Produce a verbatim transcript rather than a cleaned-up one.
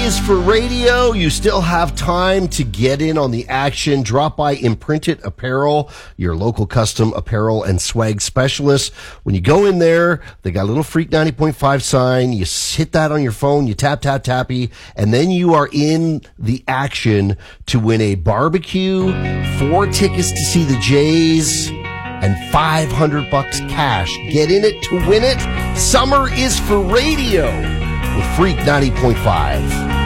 is for radio. You still have time to get in on the action. Drop by Imprinted Apparel, your local custom apparel and swag specialist. When you go in there, they got a little Freak ninety point five sign. You hit that on your phone, you tap, tap, tappy, and then you are in the action to win a barbecue, four tickets to see the Jays, and five hundred bucks cash. Get in it to win it. Summer is for radio with Freak ninety point five.